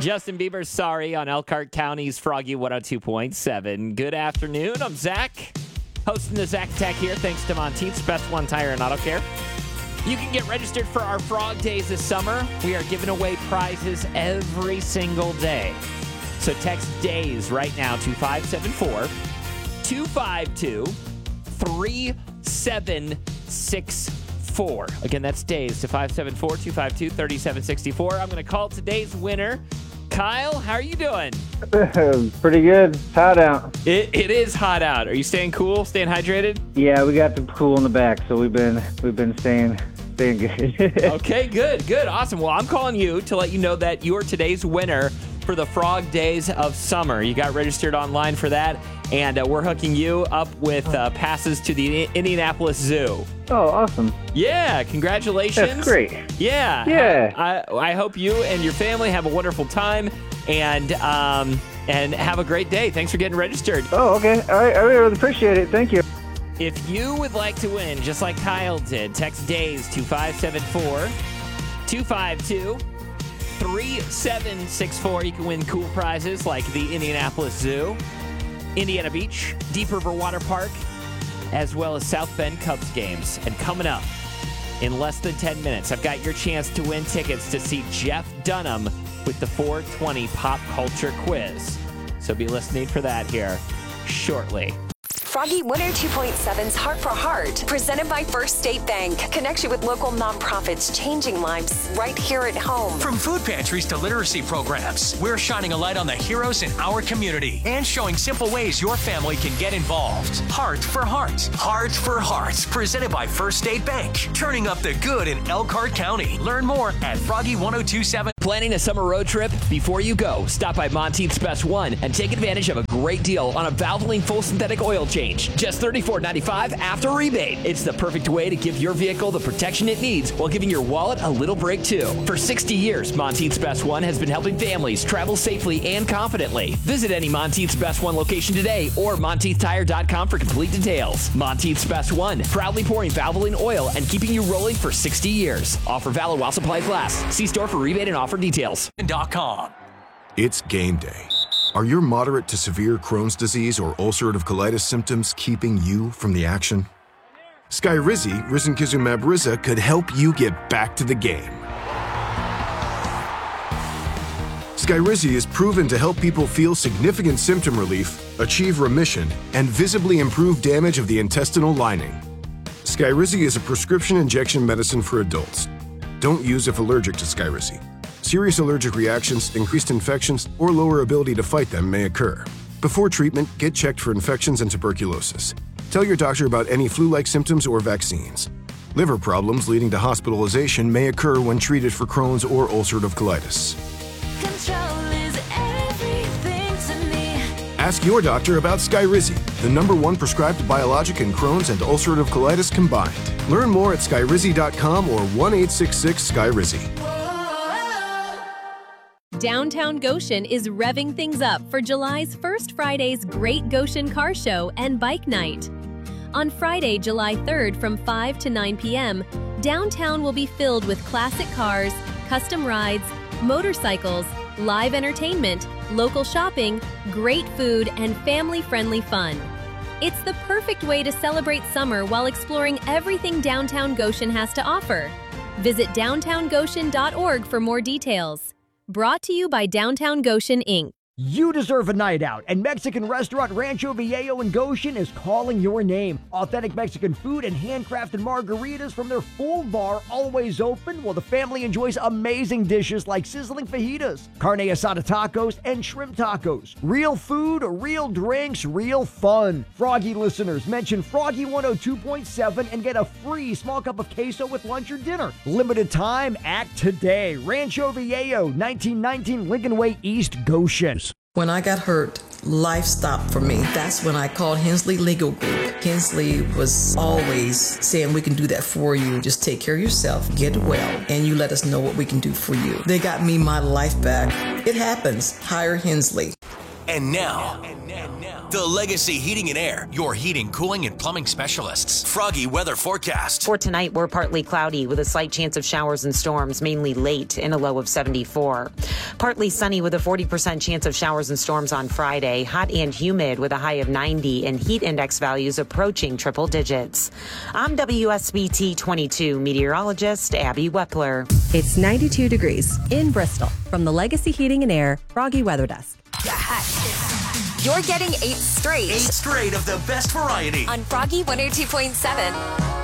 Justin Bieber's Sorry on Elkhart County's Froggy 102.7. Good afternoon. I'm Zach, hosting the Zach Attack here. Thanks to Monteith's Best One Tire and Auto Care. You can get registered for our Frog Days this summer. We are giving away prizes every single day. So text DAYS right now to 574-252-3764. Again, that's DAYS to 574-252-3764. I'm going to call today's winner. Kyle, how are you doing? Pretty good. It's hot out. It is hot out. Are you staying cool, staying hydrated? Yeah, we got the pool in the back, so we've been staying good. Okay, good. Awesome. Well, I'm calling you to let you know that you're today's winner for the Frog Days of Summer. You got registered online for that, and we're hooking you up with passes to the Indianapolis Zoo. Oh, awesome. Yeah, congratulations. That's great. Yeah. I hope you and your family have a wonderful time and have a great day. Thanks for getting registered. Oh, okay. All right. I really appreciate it. Thank you. If you would like to win, just like Kyle did, text DAYS to 574-252-3764. You can win cool prizes like the Indianapolis Zoo, Indiana Beach, Deep River Water Park, as well as South Bend Cubs games. And coming up in less than 10 minutes, I've got your chance to win tickets to see Jeff Dunham with the 420 Pop Culture Quiz. So be listening for that here shortly. Froggy 102.7's Heart for Heart, presented by First State Bank. Connection with local nonprofits, changing lives right here at home. From food pantries to literacy programs, we're shining a light on the heroes in our community and showing simple ways your family can get involved. Heart for Heart. Heart for Heart, presented by First State Bank. Turning up the good in Elkhart County. Learn more at Froggy1027. Planning a summer road trip? Before you go, stop by Monteith's Best One and take advantage of a great deal on a Valvoline full synthetic oil change. Just $34.95 after rebate. It's the perfect way to give your vehicle the protection it needs while giving your wallet a little break too. For 60 years, Monteith's Best One has been helping families travel safely and confidently. Visit any Monteith's Best One location today or MonteithTire.com for complete details. Monteith's Best One, proudly pouring Valvoline oil and keeping you rolling for 60 years. Offer valid while supplies last. See store for rebate and offer details. .com. It's game day. Are your moderate to severe Crohn's disease or ulcerative colitis symptoms keeping you from the action? Skyrizi, risankizumab Riza, could help you get back to the game. Skyrizi is proven to help people feel significant symptom relief, achieve remission, and visibly improve damage of the intestinal lining. Skyrizi is a prescription injection medicine for adults. Don't use if allergic to Skyrizi. Serious allergic reactions, increased infections, or lower ability to fight them may occur. Before treatment, get checked for infections and tuberculosis. Tell your doctor about any flu-like symptoms or vaccines. Liver problems leading to hospitalization may occur when treated for Crohn's or ulcerative colitis. Control is everything to me. Ask your doctor about Skyrizi, the #1 prescribed biologic in Crohn's and ulcerative colitis combined. Learn more at skyrizi.com or 1-866-SKYRIZI. Downtown Goshen is revving things up for July's first Friday's Great Goshen Car Show and Bike Night. On Friday, July 3rd from 5 to 9 p.m., downtown will be filled with classic cars, custom rides, motorcycles, live entertainment, local shopping, great food, and family-friendly fun. It's the perfect way to celebrate summer while exploring everything downtown Goshen has to offer. Visit downtowngoshen.org for more details. Brought to you by Downtown Goshen, Inc. You deserve a night out, and Mexican restaurant Rancho Viejo in Goshen is calling your name. Authentic Mexican food and handcrafted margaritas from their full bar, always open, while the family enjoys amazing dishes like sizzling fajitas, carne asada tacos, and shrimp tacos. Real food, real drinks, real fun. Froggy listeners, mention Froggy 102.7 and get a free small cup of queso with lunch or dinner. Limited time, act today. Rancho Viejo, 1919 Lincoln Way East, Goshen. When I got hurt, life stopped for me. That's when I called Hensley Legal Group. Hensley was always saying, we can do that for you. Just take care of yourself, get well, and you let us know what we can do for you. They got me my life back. It happens. Hire Hensley. And now, the Legacy Heating and Air, your heating, cooling, and plumbing specialists. Froggy weather forecast. For tonight, we're partly cloudy with a slight chance of showers and storms, mainly late, and a low of 74. Partly sunny with a 40% chance of showers and storms on Friday. Hot and humid with a high of 90 and heat index values approaching triple digits. I'm WSBT 22 meteorologist Abby Wepler. It's 92 degrees in Bristol from the Legacy Heating and Air Froggy Weather Desk. You're getting 8 straight. 8 straight of the best variety. On Froggy 102.7.